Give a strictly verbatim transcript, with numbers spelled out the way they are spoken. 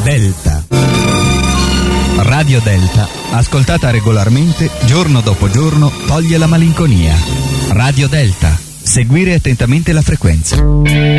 Delta. Radio Delta, ascoltata regolarmente, giorno dopo giorno, toglie la malinconia. Radio Delta. Seguire attentamente la frequenza.